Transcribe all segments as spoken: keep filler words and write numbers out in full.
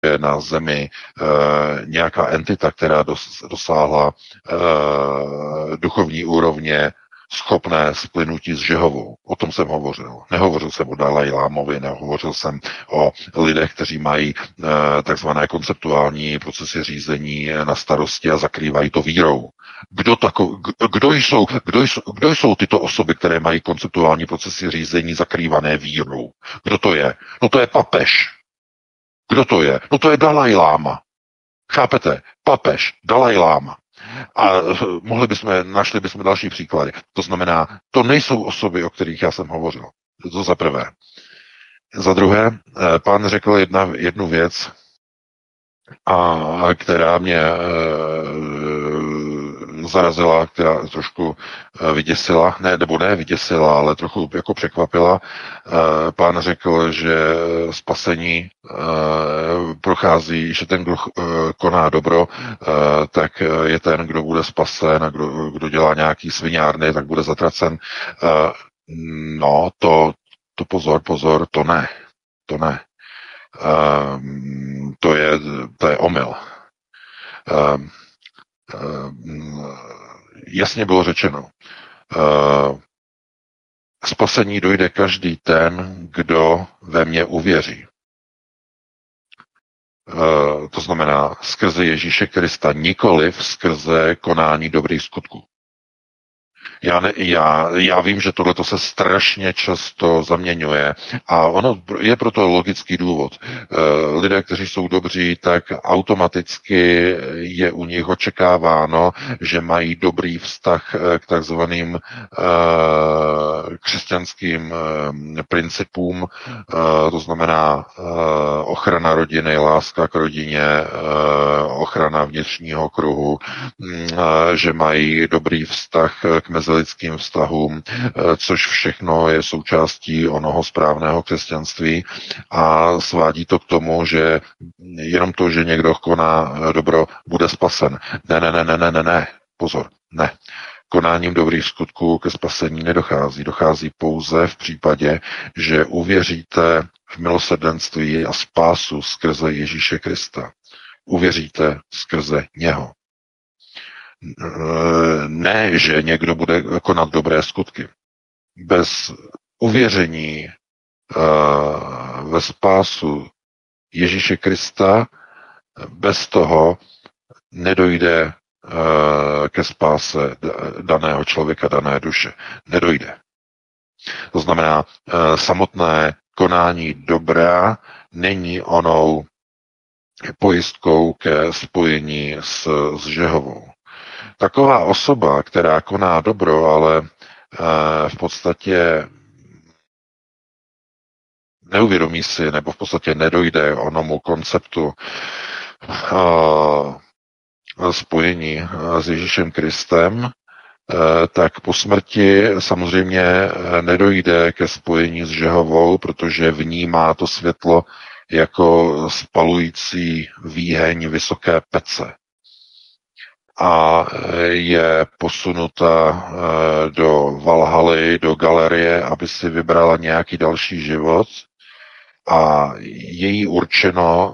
na zemi e, nějaká entita, která dos, dosáhla e, duchovní úrovně schopné splynutí s Žehovou. O tom jsem hovořil. Nehovořil jsem o Dalaj Lámovi, nehovořil jsem o lidech, kteří mají e, takzvané konceptuální procesy řízení na starosti a zakrývají to vírou. Kdo, tako, kdo, jsou, kdo, jsou, kdo jsou tyto osoby, které mají konceptuální procesy řízení zakrývané vírou? Kdo to je? No to je papež. Kdo to je? No to je Dalaj Láma. Chápete? Papež, Dalaj Láma. A mohli bychom, našli bychom další příklady. To znamená, to nejsou osoby, o kterých já jsem hovořil. To za prvé. Za druhé, pán řekl jedna, jednu věc, a která mě e, zarazila, která trošku e, vyděsila, ne, nebo ne vyděsila, ale trochu jako překvapila. E, pán řekl, že spasení e, prochází, že ten, kdo e, koná dobro, e, tak je ten, kdo bude spasen, a kdo, kdo dělá nějaký sviňárny, tak bude zatracen. E, no, to, to pozor, pozor, to ne. To ne. Um, to je, to je omyl. Um, um, jasně bylo řečeno, uh, spasení dojde každý ten, kdo ve mně uvěří. Uh, to znamená skrze Ježíše Krista, nikoliv skrze konání dobrých skutků. Já, ne, já, já vím, že tohle se strašně často zaměňuje a ono je proto logický důvod. Lidé, kteří jsou dobří, tak automaticky je u nich očekáváno, že mají dobrý vztah k takzvaným křesťanským principům, to znamená ochrana rodiny, láska k rodině, ochrana vnitřního kruhu, že mají dobrý vztah k mezilidským vztahům, což všechno je součástí onoho správného křesťanství a svádí to k tomu, že jenom to, že někdo koná dobro, bude spasen. Ne, ne, ne, ne, ne, ne, ne, pozor, ne. Konáním dobrých skutků ke spasení nedochází. Dochází pouze v případě, že uvěříte v milosrdenství a spásu skrze Ježíše Krista. Uvěříte skrze něho. Ne, že někdo bude konat dobré skutky. Bez uvěření uh, ve spásu Ježíše Krista, bez toho nedojde uh, ke spáse daného člověka, dané duše. Nedojde. To znamená, uh, samotné konání dobrá není onou pojistkou ke spojení s, s Žehovou. Taková osoba, která koná dobro, ale e, v podstatě neuvědomí si, nebo v podstatě nedojde onomu konceptu e, spojení s Ježíšem Kristem, e, tak po smrti samozřejmě nedojde ke spojení s Žehovou, protože vnímá to světlo jako spalující výheň vysoké pece. A je posunuta do Valhaly, do galerie, aby si vybrala nějaký další život a její určeno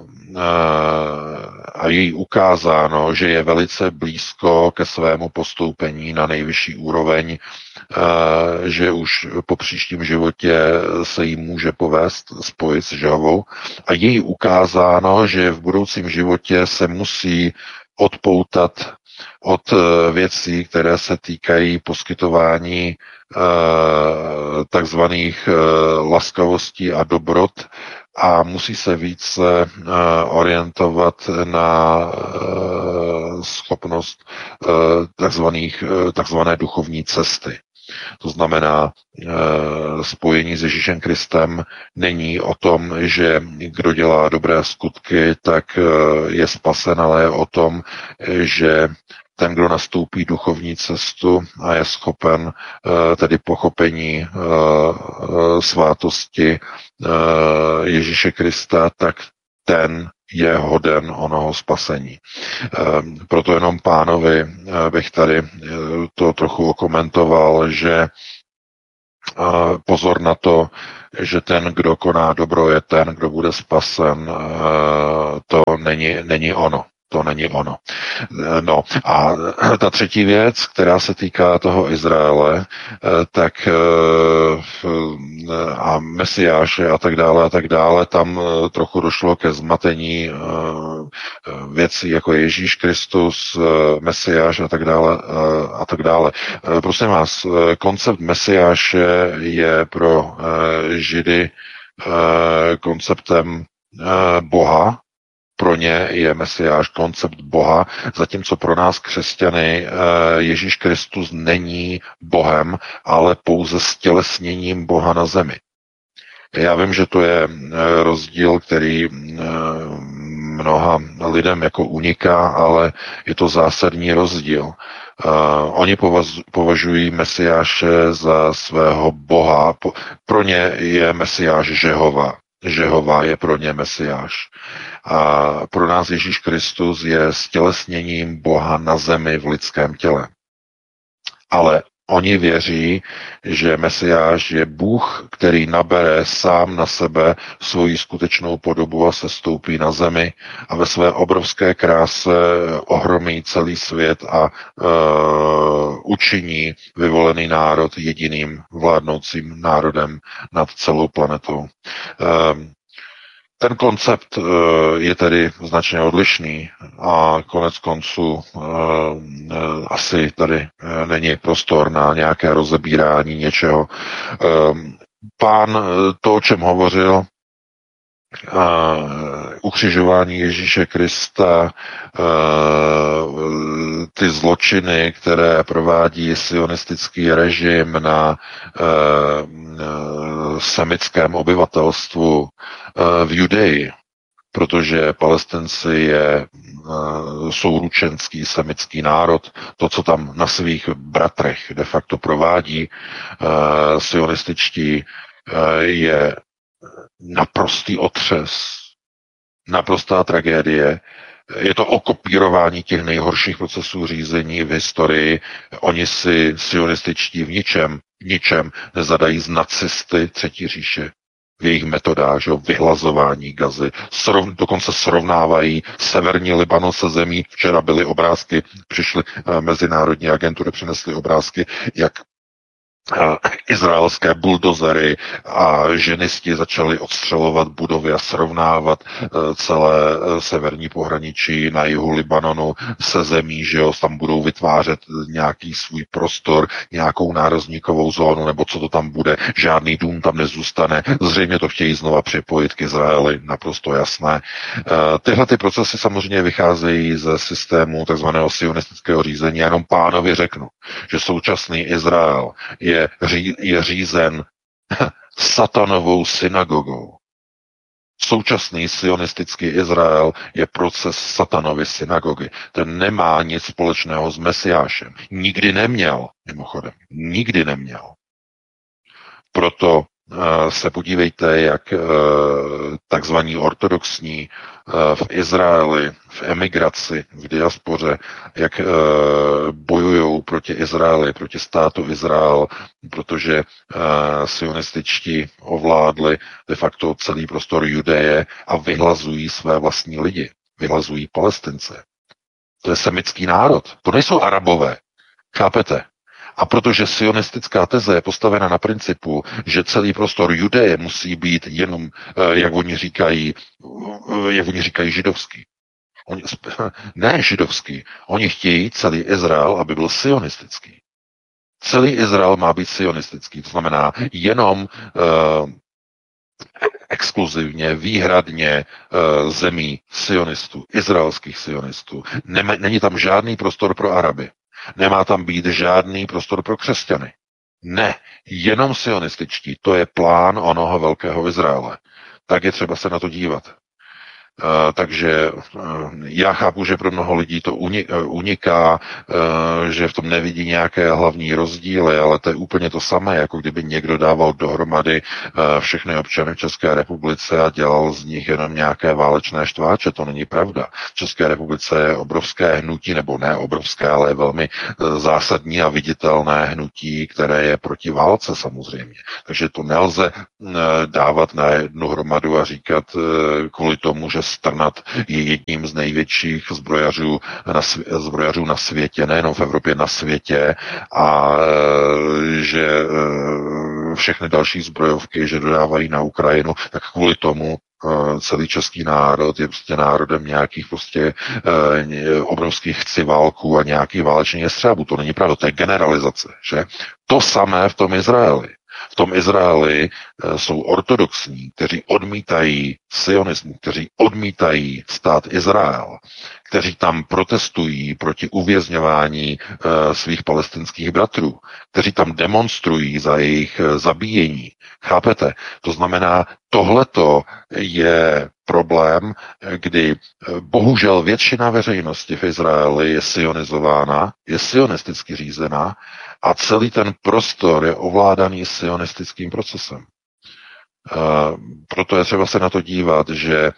a její ukázáno, že je velice blízko ke svému postoupení na nejvyšší úroveň, že už po příštím životě se jí může povést spojit s Žehovou a její ukázáno, že v budoucím životě se musí odpoutat od věcí, které se týkají poskytování takzvaných laskavostí a dobrot a musí se více orientovat na schopnost takzvaných, takzvané duchovní cesty. To znamená, spojení s Ježíšem Kristem není o tom, že kdo dělá dobré skutky, tak je spasen, ale je o tom, že ten, kdo nastoupí duchovní cestu a je schopen tedy pochopení svátosti Ježíše Krista, tak ten je hoden onoho spasení. Proto jenom pánovi bych tady to trochu okomentoval, že pozor na to, že ten, kdo koná dobro, je ten, kdo bude spasen, to není, není ono. To není ono. No a ta třetí věc, která se týká toho Izraele, tak a Mesiáše a tak dále a tak dále, tam trochu došlo ke zmatení věcí jako Ježíš Kristus, Mesiáš a tak dále a tak dále. Prosím vás, koncept Mesiáše je pro Židy konceptem Boha. Pro ně je Mesiáš koncept Boha, zatímco pro nás křesťany Ježíš Kristus není Bohem, ale pouze stělesněním Boha na zemi. Já vím, že to je rozdíl, který mnoha lidem jako uniká, ale je to zásadní rozdíl. Oni považují Mesiáše za svého Boha. Pro ně je Mesiáš Žehova. Žehova je pro ně Mesiáš. A pro nás Ježíš Kristus je stělesněním Boha na zemi v lidském těle. Ale oni věří, že Mesiáš je Bůh, který nabere sám na sebe svoji skutečnou podobu a sestoupí na zemi a ve své obrovské kráse ohromí celý svět a uh, učiní vyvolený národ jediným vládnoucím národem nad celou planetou. Uh, Ten koncept je tedy značně odlišný a konec konců asi tady není prostor na nějaké rozebírání něčeho. Pán to, o čem hovořil, ukřižování Ježíše Krista, ty zločiny, které provádí sionistický režim na semickém obyvatelstvu v Judeji, protože Palestinci je souručenský semický národ. To, co tam na svých bratrech de facto provádí sionističtí, je naprostý otřes, naprostá tragédie. Je to okopírování těch nejhorších procesů řízení v historii. Oni si sionističtí v ničem, v ničem nezadají z nacisty Třetí říše v jejich metodách, že, vyhlazování Gazy. Srov, dokonce srovnávají severní Libanon se zemí. Včera byly obrázky, přišly mezinárodní agentury, přinesly obrázky, jak izraelské buldozery a ženisti začali odstřelovat budovy a srovnávat celé severní pohraničí na jihu Libanonu se zemí, že jo, tam budou vytvářet nějaký svůj prostor, nějakou nárazníkovou zónu, nebo co to tam bude, žádný dům tam nezůstane. Zřejmě to chtějí znova připojit k Izraeli, naprosto jasné. Tyhle ty procesy samozřejmě vycházejí ze systému takzvaného sionistického řízení. Já jenom pánovi řeknu, že současný Izrael je Je, ří, je řízen satanovou synagogou. Současný sionistický Izrael je proces satanovy synagogy. Ten nemá nic společného s Mesiášem. Nikdy neměl, mimochodem. Nikdy neměl. Proto se podívejte, jak takzvaní ortodoxní v Izraeli, v emigraci, v diaspoře, jak bojují proti Izraeli, proti státu Izrael, protože sionističtí ovládli de facto celý prostor Judeje a vyhlazují své vlastní lidi. Vyhlazují Palestince. To je semický národ. To nejsou Arabové. Chápete? A protože sionistická teze je postavena na principu, že celý prostor Judeje musí být jenom, jak oni říkají, jak oni říkají, židovský. Oni, ne židovský. Oni chtějí celý Izrael, aby byl sionistický. Celý Izrael má být sionistický. To znamená jenom uh, exkluzivně, výhradně uh, zemí sionistů, izraelských sionistů. Nem, není tam žádný prostor pro Araby. Nemá tam být žádný prostor pro křesťany. Ne, jenom sionističtí. To je plán onoho velkého Izraele. Tak je třeba se na to dívat. Takže já chápu, že pro mnoho lidí to uniká, že v tom nevidí nějaké hlavní rozdíly, ale to je úplně to samé, jako kdyby někdo dával dohromady všechny občany v České republice a dělal z nich jenom nějaké válečné štváče. To není pravda. V České republice je obrovské hnutí, nebo ne obrovské, ale je velmi zásadní a viditelné hnutí, které je proti válce samozřejmě. Takže to nelze dávat na jednu hromadu a říkat kvůli tomu, že Strnad je jedním z největších zbrojařů na, svě- zbrojařů na světě, nejenom v Evropě, na světě, a že všechny další zbrojovky, že dodávají na Ukrajinu, tak kvůli tomu celý český národ je prostě národem nějakých prostě obrovských chciválků a nějakých válečných jestřábů. To není pravda, to je generalizace, že? To samé v tom Izraeli. V tom Izraeli jsou ortodoxní, kteří odmítají sionismus, kteří odmítají stát Izrael, kteří tam protestují proti uvězňování e, svých palestinských bratrů, kteří tam demonstrují za jejich e, zabíjení. Chápete? To znamená, tohleto je problém, kdy bohužel většina veřejnosti v Izraeli je sionizována, je sionisticky řízená a celý ten prostor je ovládaný sionistickým procesem. Uh, proto je třeba se na to dívat, že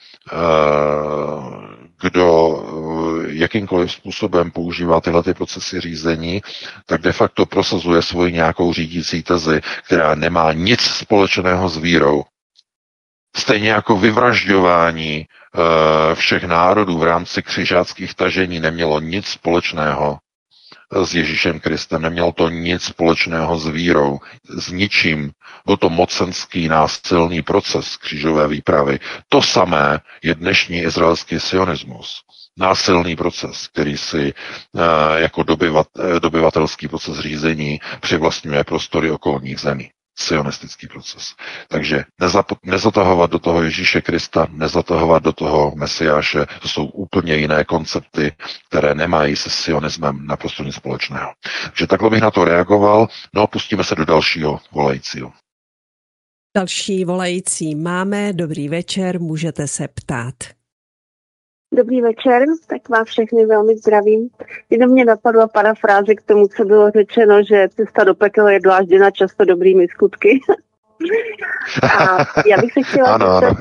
uh, kdo uh, jakýmkoliv způsobem používá tyhle ty procesy řízení, tak de facto prosazuje svoji nějakou řídící tezi, která nemá nic společného s vírou. Stejně jako vyvražďování uh, všech národů v rámci křižáckých tažení nemělo nic společného s Ježíšem Kristem, nemělo to nic společného s vírou, s ničím. Byl to mocenský násilný proces křížové výpravy. To samé je dnešní izraelský sionismus. Násilný proces, který si uh, jako dobyvat, dobyvatelský proces řízení přivlastňuje prostory okolních zemí. Sionistický proces. Takže nezap- nezatahovat do toho Ježíše Krista, nezatahovat do toho Mesiáše, to jsou úplně jiné koncepty, které nemají se sionismem naprosto nic společného. Takže takhle bych na to reagoval. No a pustíme se do dalšího volajícího. Další volající máme. Dobrý večer, můžete se ptát. Dobrý večer, tak vás všechny velmi zdravím. Jenom mě napadla parafráze k tomu, co bylo řečeno, že cesta do pekel je dlážděna často dobrými skutky. A já bych se chtěla ano, ano.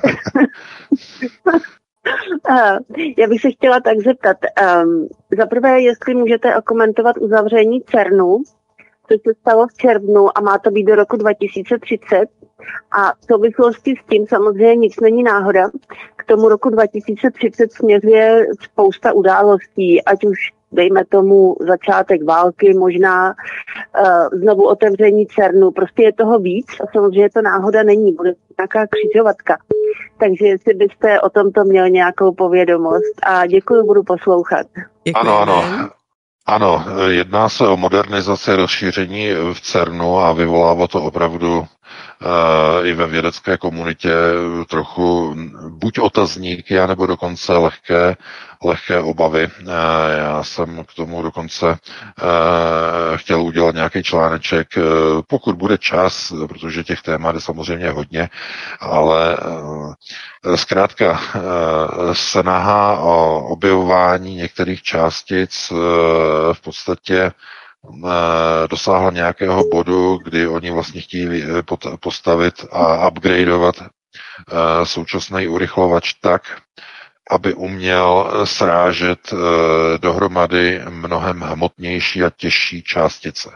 já bych se chtěla tak zeptat. Um, za prvé, jestli můžete okomentovat uzavření CERNu, co se stalo v červnu a má to být do roku dva tisíce třicet. A v souvislosti s tím samozřejmě nic není náhoda. K tomu roku dva tisíce třicet směřuje spousta událostí, ať už dejme tomu začátek války, možná uh, znovu otevření CERNu. Prostě je toho víc a samozřejmě to náhoda není, bude nějaká křižovatka. Takže jestli byste o tomto měl nějakou povědomost. A děkuji, budu poslouchat. Děkujeme. Ano, ano. Ano, jedná se o modernizaci, rozšíření v CERNu a vyvolává to opravdu uh, i ve vědecké komunitě trochu buď otazníky, anebo dokonce lehké, lehké obavy. Uh, já jsem k tomu dokonce uh, chtěl udělat nějaký článeček, uh, pokud bude čas, protože těch témat je samozřejmě hodně, ale uh, zkrátka uh, snaha o objevování některých částic uh, v podstatě dosáhla nějakého bodu, kdy oni vlastně chtějí postavit a upgradeovat současný urychlovač tak, aby uměl srážet dohromady mnohem hmotnější a těžší částice.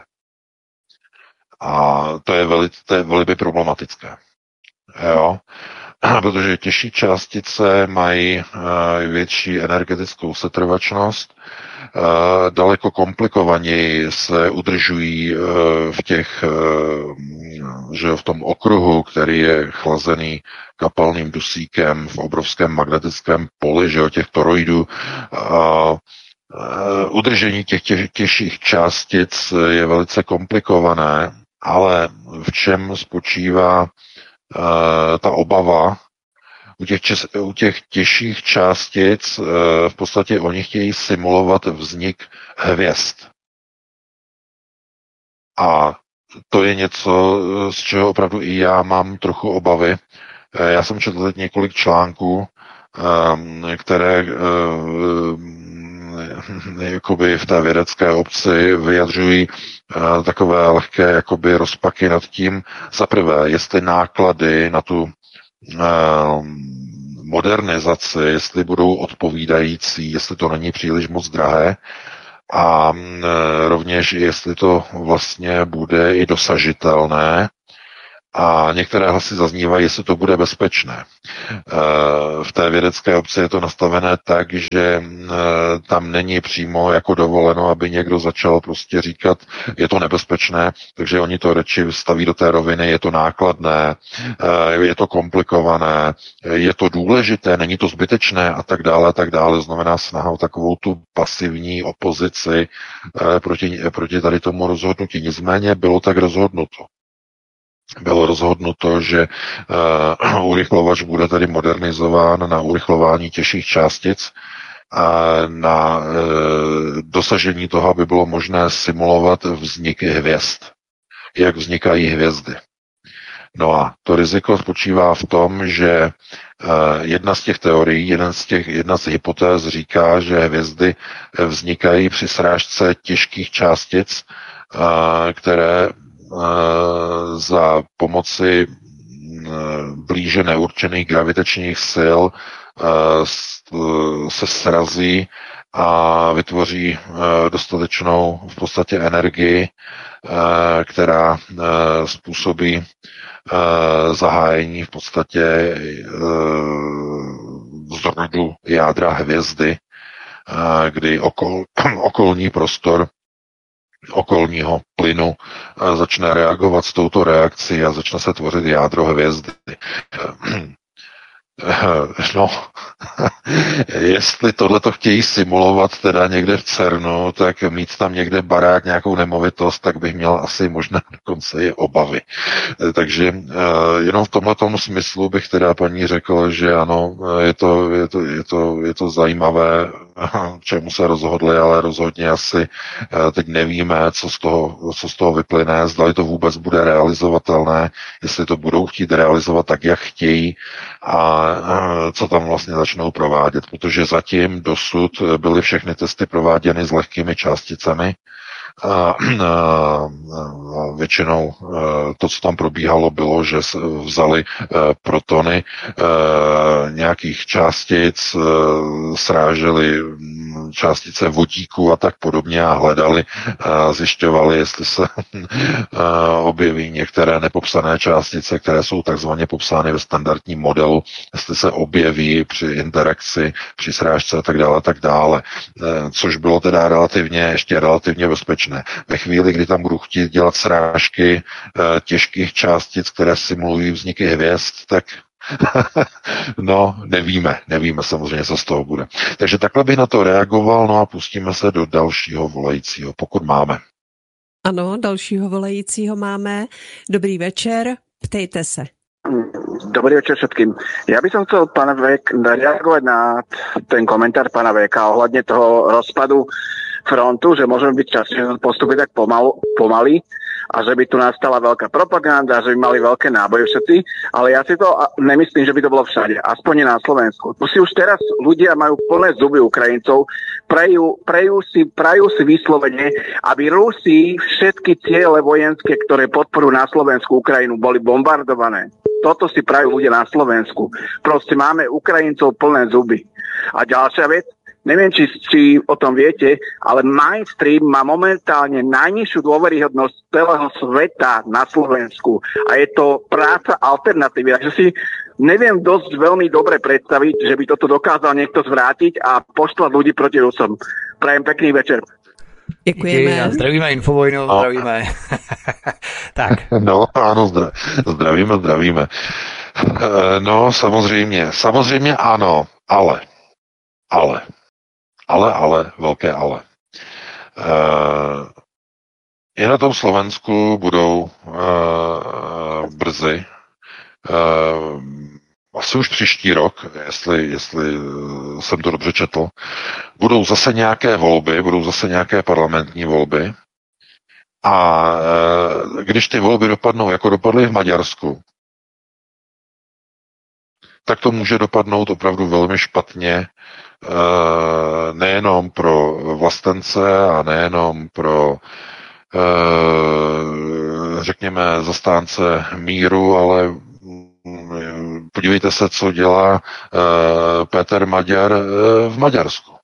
A to je velmi, to je velmi problematické. Jo? Protože těžší částice mají větší energetickou setrvačnost, daleko komplikovaněji se udržují v těch, že v tom okruhu, který je chlazený kapalným dusíkem v obrovském magnetickém poli, že těch toroidů. Udržení těch tě, těžších částic je velice komplikované, ale v čem spočívá ta obava? U těch, čes, u těch těžších částic v podstatě oni chtějí simulovat vznik hvězd. A to je něco, z čeho opravdu i já mám trochu obavy. Já jsem četl teď několik článků které jakoby v té vědecké obci vyjadřují takové lehké jakoby rozpaky nad tím, za prvé, jestli náklady na tu modernizaci, jestli budou odpovídající, jestli to není příliš moc drahé a rovněž jestli to vlastně bude i dosažitelné. A některé hlasy zaznívají, jestli to bude bezpečné. V té vědecké obci je to nastavené tak, že tam není přímo jako dovoleno, aby někdo začal prostě říkat, je to nebezpečné, takže oni to radši staví do té roviny, je to nákladné, je to komplikované, je to důležité, není to zbytečné a tak dále, a tak dále. Znamená snaha o takovou tu pasivní opozici proti, proti tady tomu rozhodnutí. Nicméně bylo tak rozhodnuto. Bylo rozhodnuto, že uh, urychlovač bude tedy modernizován na urychlování těžších částic a na uh, dosažení toho, aby bylo možné simulovat vzniky hvězd. Jak vznikají hvězdy. No a to riziko spočívá v tom, že uh, jedna z těch teorií, jeden z těch, jedna z hypotéz říká, že hvězdy vznikají při srážce těžkých částic, uh, které za pomoci blíže neurčených gravitačních sil se srazí a vytvoří dostatečnou v podstatě energii, která způsobí zahájení v podstatě zrodu jádra hvězdy, kdy okol, okolní prostor okolního plynu začne reagovat s touto reakcí a začne se tvořit jádro hvězdy. No, jestli tohleto chtějí simulovat teda někde v CERNu, tak mít tam někde barák, nějakou nemovitost, tak bych měl asi možná dokonce i obavy. Takže jenom v tomhletom smyslu bych teda paní řekl, že ano, je to, je to, je to, je to zajímavé, čemu se rozhodli, ale rozhodně asi teď nevíme, co z toho, co z toho vyplyne, zdali to vůbec bude realizovatelné, jestli to budou chtít realizovat tak, jak chtějí a co tam vlastně začnou provádět, protože zatím dosud byly všechny testy prováděny s lehkými částicemi. A, a, a většinou to, co tam probíhalo, bylo, že vzali protony nějakých částic, sráželi částice vodíku a tak podobně a hledali, a zjišťovali, jestli se objeví některé nepopsané částice, které jsou takzvaně popsány ve standardním modelu, jestli se objeví při interakci, při srážce a tak dále, tak dále. Což bylo teda relativně, ještě relativně bezpečné. Ve chvíli, kdy tam budu chtít dělat srážky e, těžkých částic, které simulují vzniky hvězd, tak no, nevíme, nevíme samozřejmě, co z toho bude. Takže takhle bych na to reagoval, no a pustíme se do dalšího volajícího, pokud máme. Ano, dalšího volajícího máme. Dobrý večer, ptejte se. Dobrý večer všetkým. Ja by som chcel pána Vek reagovať na ten komentár pána Veka ohľadne toho rozpadu frontu, že môžeme byť časne postupiť tak pomal, pomaly a že by tu nastala veľká propaganda, že by mali veľké náboje všetci, ale ja si to nemyslím, že by to bolo všade, aspoň nie na Slovensku. Tu si už teraz ľudia majú plné zuby Ukrajincov, prajú, prajú, si, prajú si vyslovene, aby Rusi všetky ciele vojenské, ktoré podporujú na Slovensku Ukrajinu, boli bombardované. Toto si prajú ľudia na Slovensku. Proste máme Ukrajincov plné zuby. A ďalšia vec, neviem, či, či o tom viete, ale mainstream má momentálne najnižšiu dôveryhodnosť celého sveta na Slovensku. A je to práca alternatívy. Takže si neviem dosť veľmi dobre predstaviť, že by toto dokázal niekto zvrátiť a poštvať ľudí proti Rusom. Prajem pekný večer. Děkujeme. Zdravíme Infovojnu, no. Zdravíme. Tak. No, ano, zdravíme, zdravíme. No, samozřejmě, samozřejmě ano, ale, ale, ale, ale, velké ale. I na tom Slovensku budou brzy, asi už příští rok, jestli, jestli jsem to dobře četl, budou zase nějaké volby, budou zase nějaké parlamentní volby a když ty volby dopadnou, jako dopadly v Maďarsku, tak to může dopadnout opravdu velmi špatně, nejenom pro vlastence a nejenom pro, řekněme, zastánce míru, ale podívejte se, co dělá Péter Maďar v Maďarsku.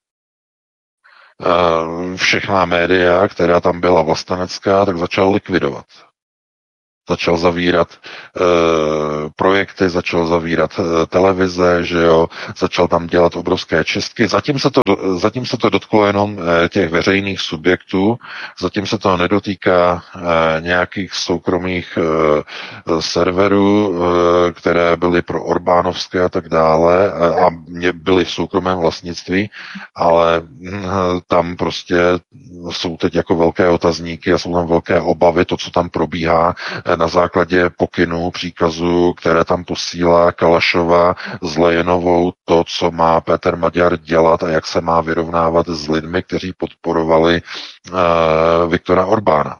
Všechna média, která tam byla vlastenecká, tak začal likvidovat. Začal zavírat e, projekty, začal zavírat e, televize, že jo, začal tam dělat obrovské čistky. Zatím se to, zatím se to dotklo jenom e, těch veřejných subjektů, zatím se to nedotýká e, nějakých soukromých e, serverů, e, které byly pro Orbánovské a tak dále e, a mě byly v soukromém vlastnictví, ale e, tam prostě jsou teď jako velké otazníky a jsou tam velké obavy, to, co tam probíhá e, na základě pokynů, příkazů, které tam posílá Kalašova s Lejenovou, to, co má Péter Maďar dělat a jak se má vyrovnávat s lidmi, kteří podporovali uh, Viktora Orbána.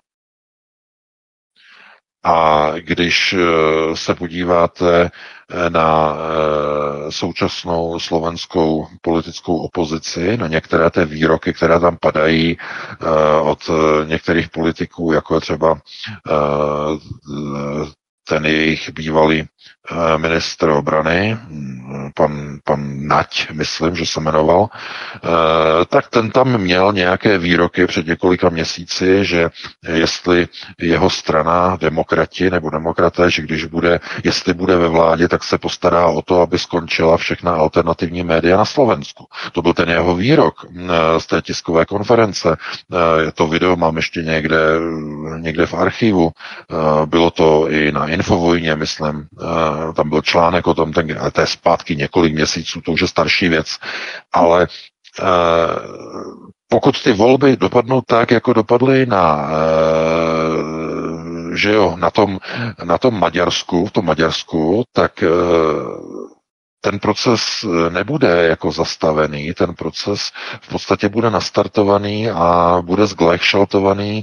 A když uh, se podíváte na uh, současnou slovenskou politickou opozici, na některé té výroky, které tam padají uh, od uh, některých politiků, jako je třeba uh, ten jejich bývalý ministr obrany, pan, pan Nať, myslím, že se jmenoval, tak ten tam měl nějaké výroky před několika měsíci, že jestli jeho strana, demokrati nebo demokraté, že když bude, jestli bude ve vládě, tak se postará o to, aby skončila všechna alternativní média na Slovensku. To byl ten jeho výrok z té tiskové konference. To video mám ještě někde, někde v archivu. Bylo to i na Infovojně, myslím, tam byl článek o tom, ten, ale to je zpátky několik měsíců, to už je starší věc, ale eh, pokud ty volby dopadnou tak, jako dopadly na, eh, že jo, na tom, na tom Maďarsku, v tom Maďarsku, tak eh, ten proces nebude jako zastavený, ten proces v podstatě bude nastartovaný a bude zglajšaltovaný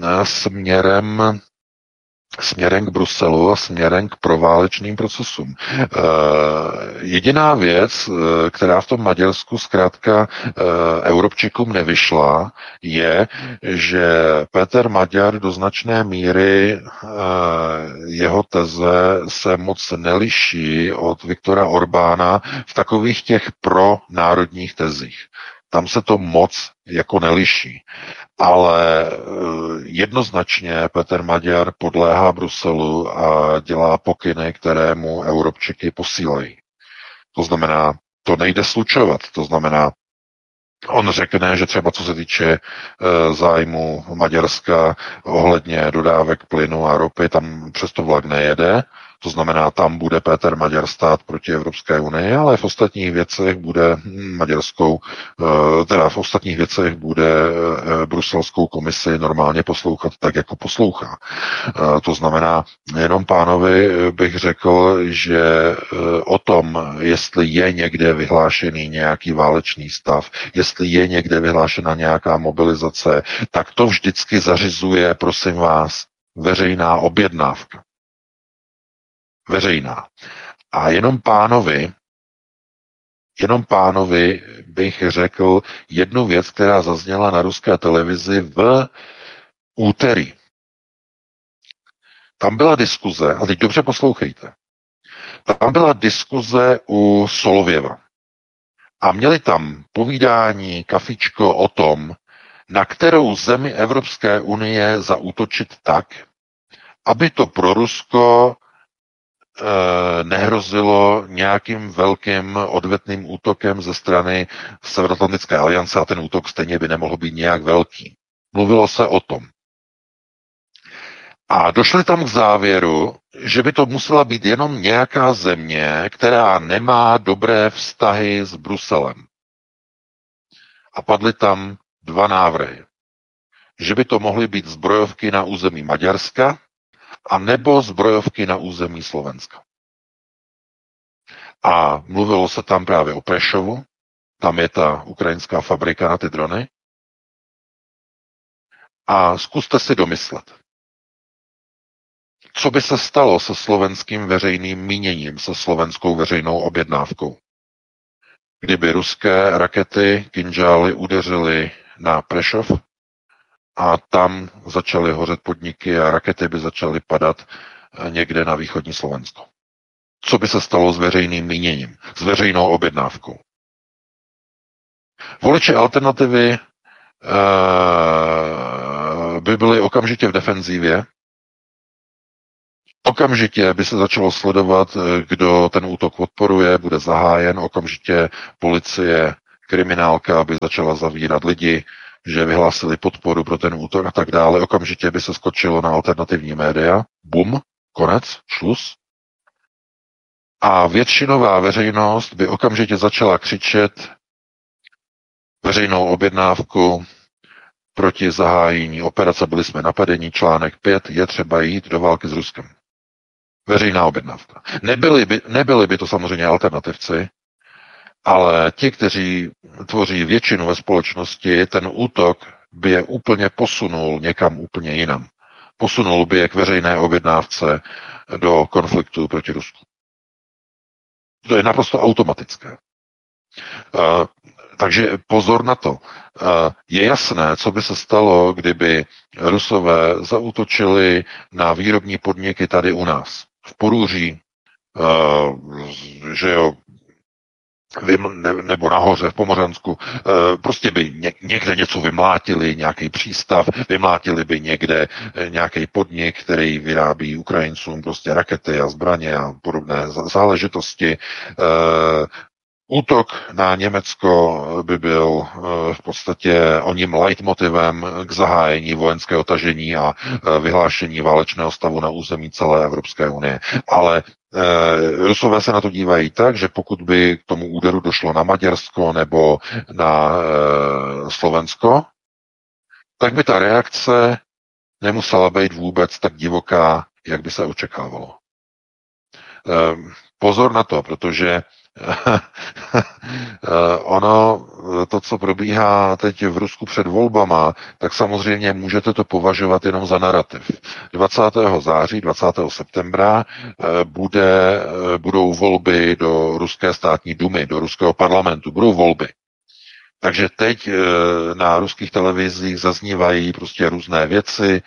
směrem směrem k Bruselu a směrem k proválečným procesům. E, jediná věc, která v tom Maďarsku zkrátka e, Europčikům nevyšla, je, že Péter Maďar do značné míry e, jeho teze se moc neliší od Viktora Orbána v takových těch pronárodních tezích. Tam se to moc jako neliší. Ale jednoznačně Péter Maďar podléhá Bruselu a dělá pokyny, které mu Europčiky posílají. To znamená, to nejde slučovat. To znamená, on řekne, že třeba co se týče e, zájmu Maďarska ohledně dodávek plynu a ropy, tam přesto vlak nejede. To znamená, tam bude Péter Maďar stát proti Evropské unii, ale v ostatních věcech bude maďarskou, teda v ostatních věcech bude bruselskou komisi normálně poslouchat tak, jako poslouchá. To znamená, jenom pánovi bych řekl, že o tom, jestli je někde vyhlášený nějaký válečný stav, jestli je někde vyhlášena nějaká mobilizace, tak to vždycky zařizuje, prosím vás, veřejná objednávka. Veřejná. A jenom pánovi, jenom pánovi bych řekl jednu věc, která zazněla na ruské televizi v úterý. Tam byla diskuze, a teď dobře poslouchejte, tam byla diskuze u Solověva. A měli tam povídání, kafičko o tom, na kterou zemi Evropské unie zaútočit tak, aby to pro Rusko nehrozilo nějakým velkým odvetným útokem ze strany Severoatlantické aliance a ten útok stejně by nemohl být nějak velký. Mluvilo se o tom. A došli tam k závěru, že by to musela být jenom nějaká země, která nemá dobré vztahy s Bruselem. A padly tam dva návrhy. Že by to mohly být zbrojovky na území Maďarska, a nebo zbrojovky na území Slovenska. A mluvilo se tam právě o Prešovu, tam je ta ukrajinská fabrika na ty drony. A zkuste si domyslet. Co by se stalo se slovenským veřejným míněním, se slovenskou veřejnou objednávkou? Kdyby ruské rakety Kinžály udeřily na Prešov a tam začaly hořet podniky a rakety by začaly padat někde na východní Slovensko. Co by se stalo s veřejným míněním, s veřejnou objednávkou? Voliči Alternativy uh, by byli okamžitě v defenzívě. Okamžitě by se začalo sledovat, kdo ten útok podporuje, bude zahájen, okamžitě policie, kriminálka by začala zavírat lidi, že vyhlásili podporu pro ten útok a tak dále. Okamžitě by se skočilo na alternativní média. Bum, konec, šluz. A většinová veřejnost by okamžitě začala křičet veřejnou objednávku proti zahájení operace. Byli jsme napadeni, článek pět, je třeba jít do války s Ruskem. Veřejná objednávka. Nebyli by, nebyli by to samozřejmě alternativci, ale ti, kteří tvoří většinu ve společnosti, ten útok by je úplně posunul někam úplně jinam. Posunul by je k veřejné objednávce do konfliktu proti Rusku. To je naprosto automatické. Uh, takže pozor na to. Uh, je jasné, co by se stalo, kdyby Rusové zaútočili na výrobní podniky tady u nás. V Porúří, uh, že jo, ne, nebo nahoře v Pomořansku, uh, prostě by ně, někde něco vymlátili, nějaký přístav, vymlátili by někde uh, nějaký podnik, který vyrábí Ukrajincům prostě rakety a zbraně a podobné záležitosti. Uh, Útok na Německo by byl v podstatě oním leitmotivem k zahájení vojenského tažení a vyhlášení válečného stavu na území celé Evropské unie. Ale Rusové se na to dívají tak, že pokud by k tomu úderu došlo na Maďarsko nebo na Slovensko, tak by ta reakce nemusela být vůbec tak divoká, jak by se očekávalo. Pozor na to, protože ono, to, co probíhá teď v Rusku před volbama, tak samozřejmě můžete to považovat jenom za narrativ. dvacátého září, dvacátého septembra bude, budou volby do ruské státní dumy, do ruského parlamentu, budou volby. Takže teď na ruských televizích zaznívají prostě různé věci.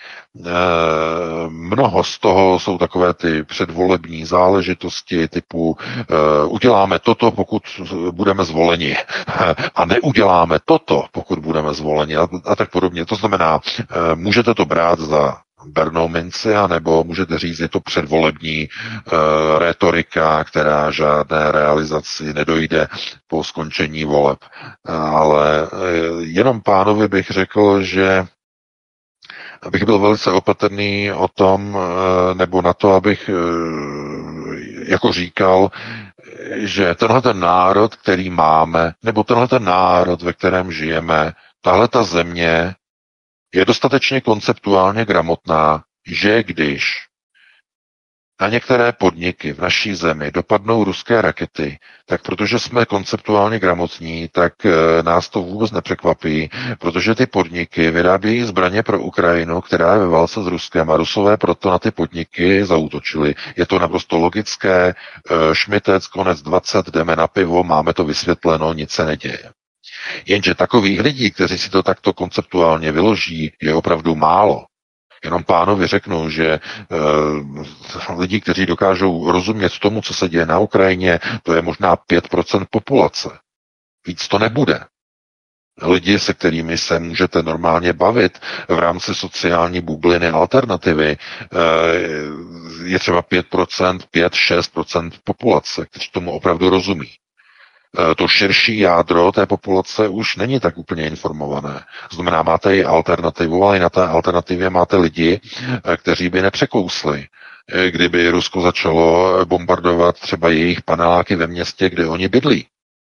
Mnoho z toho jsou takové ty předvolební záležitosti typu uděláme toto, pokud budeme zvoleni a neuděláme toto, pokud budeme zvoleni a, a tak podobně. To znamená, můžete to brát za bernou minci, anebo můžete říct, je to předvolební uh, retorika, která žádné realizaci nedojde po skončení voleb. Ale uh, jenom pánovi bych řekl, že bych byl velice opatrný o tom, uh, nebo na to, abych uh, jako říkal, že tenhle ten národ, který máme, nebo tenhle ten národ, ve kterém žijeme, tahle ta země je dostatečně konceptuálně gramotná, že když na některé podniky v naší zemi dopadnou ruské rakety, tak protože jsme konceptuálně gramotní, tak nás to vůbec nepřekvapí, protože ty podniky vyrábějí zbraně pro Ukrajinu, která je ve válce s Ruskem a Rusové proto na ty podniky zaútočili. Je to naprosto logické, šmitec, konec dvacet, jdeme na pivo, máme to vysvětleno, nic se neděje. Jenže takových lidí, kteří si to takto konceptuálně vyloží, je opravdu málo. Jenom pánovi řeknu, že e, lidi, kteří dokážou rozumět tomu, co se děje na Ukrajině, to je možná pět procent populace. Víc to nebude. Lidi, se kterými se můžete normálně bavit v rámci sociální bubliny alternativy, e, je třeba pět procent, pět až šest procent populace, kteří tomu opravdu rozumí. To širší jádro té populace už není tak úplně informované. Znamená, máte i alternativu, ale i na té alternativě máte lidi, kteří by nepřekousli, kdyby Rusko začalo bombardovat třeba jejich paneláky ve městě, kde oni bydlí.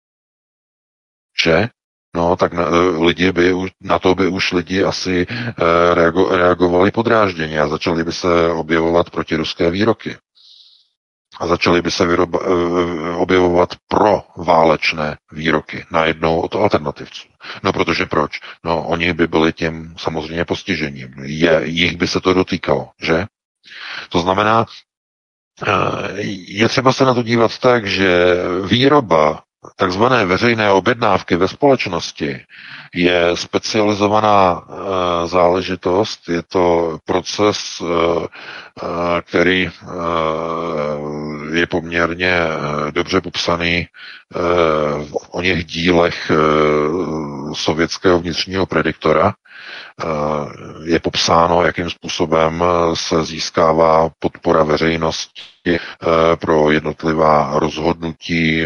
Že? No, tak na, lidi by, na to by už lidi asi reago, reagovali podrážděně a začali by se objevovat protiruské výroky. A začaly by se vyroba, objevovat pro válečné výroky najednou od alternativců. No protože proč? No oni by byli tím samozřejmě postižením. Je, jich by se to dotýkalo, že? To znamená, je třeba se na to dívat tak, že výroba takzvané veřejné objednávky ve společnosti je specializovaná záležitost, je to proces, který je poměrně dobře popsaný v oněch dílech sovětského vnitřního prediktora. Je popsáno, jakým způsobem se získává podpora veřejnosti pro jednotlivá rozhodnutí,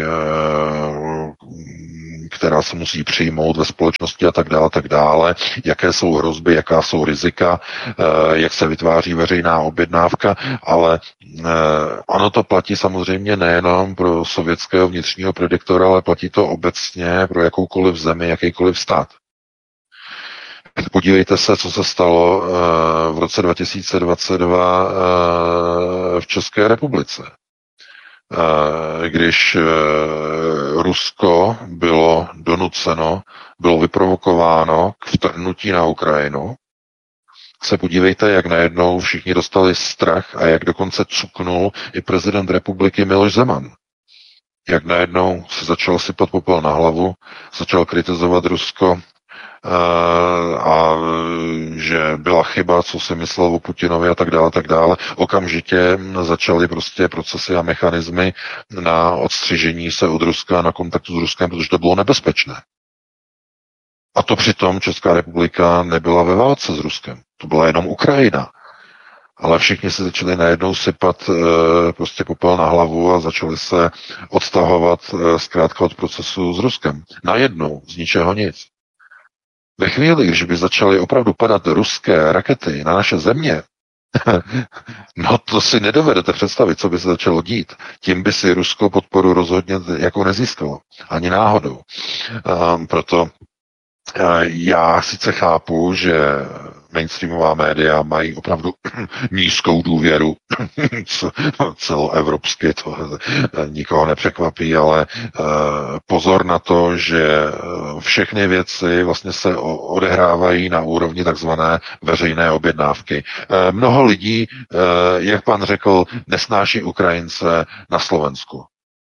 která se musí přijmout ve společnosti a tak dále, tak dále, jaké jsou hrozby, jaká jsou rizika, jak se vytváří veřejná objednávka, ale ono to platí samozřejmě nejenom pro sovětského vnitřního prediktora, ale platí to obecně pro jakoukoliv zemi, jakýkoliv stát. Podívejte se, co se stalo v roce dva tisíce dvacet dva v České republice, když Rusko bylo donuceno, bylo vyprovokováno k vtrhnutí na Ukrajinu. Se podívejte, jak najednou všichni dostali strach a jak dokonce cuknul i prezident republiky Miloš Zeman. Jak najednou se začal sypat popel na hlavu, začal kritizovat Rusko, a že byla chyba, co si myslel o Putinovi a tak dále, tak dále. Okamžitě začaly prostě procesy a mechanismy na odstřižení se od Ruska, na kontaktu s Ruskem, protože to bylo nebezpečné. A to přitom Česká republika nebyla ve válce s Ruskem. To byla jenom Ukrajina. Ale všichni se začali najednou sypat e, prostě popel na hlavu a začali se odtahovat e, zkrátka od procesu s Ruskem. Najednou, z ničeho nic. Ve chvíli, když by začaly opravdu padat ruské rakety na naše země, no to si nedovedete představit, co by se začalo dít. Tím by si Rusko podporu rozhodně jako nezískalo. Ani náhodou. Um, proto uh, já sice chápu, že mainstreamová média mají opravdu nízkou důvěru celoevropsky, to nikoho nepřekvapí, ale pozor na to, že všechny věci vlastně se odehrávají na úrovni takzvané veřejné objednávky. Mnoho lidí, jak pan řekl, nesnáší Ukrajince na Slovensku.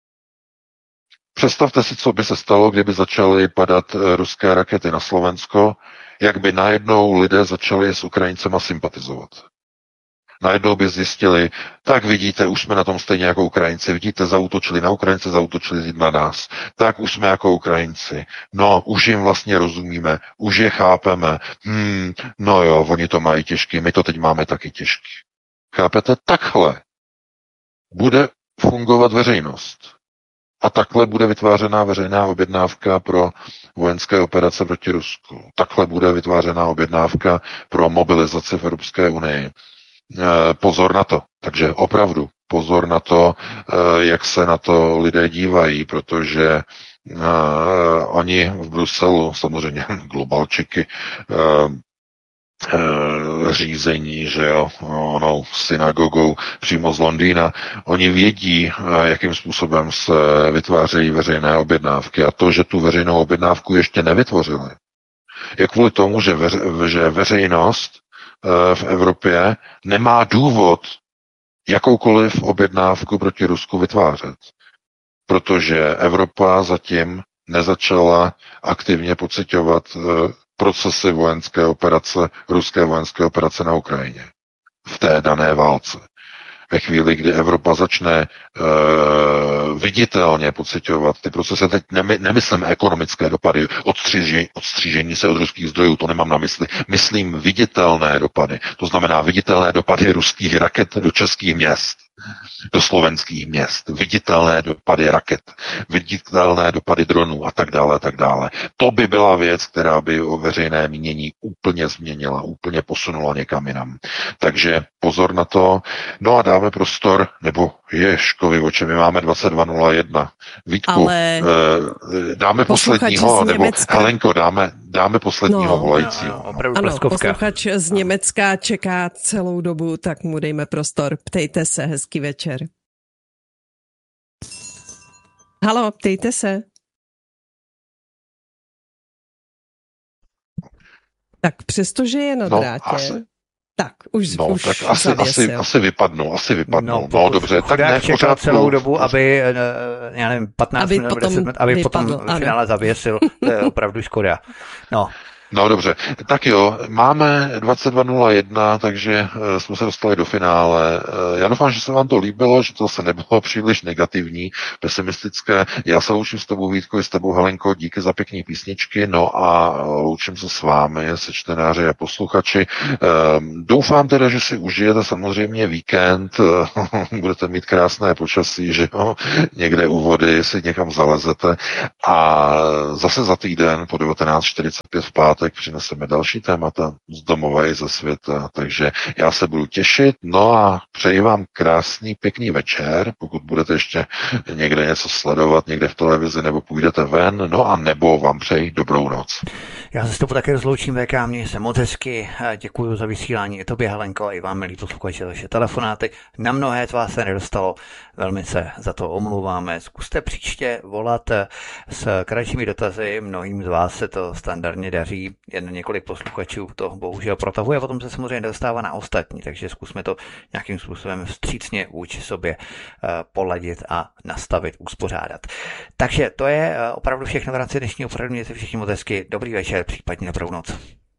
Představte si, co by se stalo, kdyby začaly padat ruské rakety na Slovensko, jak by najednou lidé začali s Ukrajincema sympatizovat. Najednou by zjistili, tak vidíte, už jsme na tom stejně jako Ukrajinci, vidíte, zaútočili na Ukrajince, zaútočili na nás, tak už jsme jako Ukrajinci, no, už jim vlastně rozumíme, už je chápeme, hmm, no jo, oni to mají těžký, my to teď máme taky těžký. Chápete? Takhle bude fungovat veřejnost. A takhle bude vytvářená veřejná objednávka pro vojenské operace proti Rusku. Takhle bude vytvářená objednávka pro mobilizaci v Evropské unii. E, pozor na to. Takže opravdu pozor na to, e, jak se na to lidé dívají, protože e, oni v Bruselu, samozřejmě globalčiky, e, řízení, že jo, onou synagogou přímo z Londýna. Oni vědí, jakým způsobem se vytvářejí veřejné objednávky a to, že tu veřejnou objednávku ještě nevytvořili, je kvůli tomu, že, veř, že veřejnost v Evropě nemá důvod jakoukoliv objednávku proti Rusku vytvářet, protože Evropa zatím nezačala aktivně pociťovat procesy vojenské operace, ruské vojenské operace na Ukrajině v té dané válce. Ve chvíli, kdy Evropa začne e, viditelně pociťovat ty procesy, teď nemy, nemyslím ekonomické dopady, odstřížení, odstřížení se od ruských zdrojů, to nemám na mysli, myslím viditelné dopady, to znamená viditelné dopady ruských raket do českých měst, do slovenských měst, viditelné dopady raket, viditelné dopady dronů a tak dále, a tak dále. To by byla věc, která by o veřejné mínění úplně změnila, úplně posunula někam jinam. Takže pozor na to. No a dáme prostor, nebo Ježkovi, o čem my máme dvacet dva nula jedna. Vítku, ale eh, dáme posledního, nebo Helenko, dáme, dáme posledního no, volajícího. Opravdu ano, prskovka. posluchač z Německa čeká celou dobu, tak mu dejme prostor. Ptejte se, hezký večer. Haló, ptejte se. Tak přestože je na no, drátě, asi. Tak, už, no, už tak asi, asi, asi vypadnou, asi vypadnou. No, no dobře, tak ne, čekal celou dobu, aby, já nevím, patnáct aby minut, deset minut, aby vypadl, potom v finále zavěsil, to je opravdu škoda. No. No dobře, tak jo, máme dvacet dva nula jedna, takže uh, jsme se dostali do finále. Uh, já doufám, že se vám to líbilo, že to se nebylo příliš negativní, pesimistické. Já se loučím s tebou, Vítko, i s tebou, Helenko, díky za pěkný písničky, no a loučím se s vámi, se čtenáři a posluchači. Uh, doufám teda, že si užijete samozřejmě víkend, uh, budete mít krásné počasí, že jo, někde u vody si někam zalezete a zase za týden po devatenáct čtyřicet pět v pátek tak přineseme další témata z domova i ze světa, takže já se budu těšit, no a přeji vám krásný, pěkný večer, pokud budete ještě někde něco sledovat, někde v televizi, nebo půjdete ven, no a nebo vám přeji dobrou noc. Já se s tebou také rozloučím, V K, měj se moc hezky, děkuji za vysílání i tobě, Helenko, a i vám, milí posluchači, vaše telefonáty. Na mnohé z vás se nedostalo, velmi se za to omlouváme. Zkuste příště volat s kratšími dotazy, mnohým z vás se to standardně daří, jen několik posluchačů to bohužel protahuje, a potom se samozřejmě dostává na ostatní, takže zkusme to nějakým způsobem vstřícně vůči sobě poladit a nastavit, uspořádat. Takže to je opravdu všechno v rámci dnešního pořadu, mějte všichni moc hezky, dobrý večer, případně dobrou noc.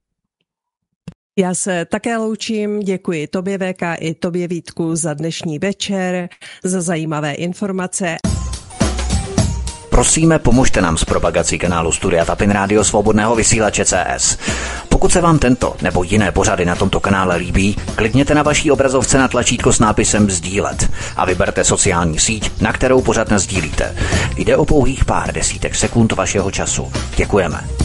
Já se také loučím, děkuji tobě, V K, i tobě, Vítku, za dnešní večer, za zajímavé informace. Prosíme, pomožte nám s propagací kanálu Studia Tapin Rádio Svobodného vysílače C S. Pokud se vám tento nebo jiné pořady na tomto kanále líbí, klikněte na vaší obrazovce na tlačítko s nápisem sdílet a vyberte sociální síť, na kterou pořad nasdílíte. Jde o pouhých pár desítek sekund vašeho času. Děkujeme.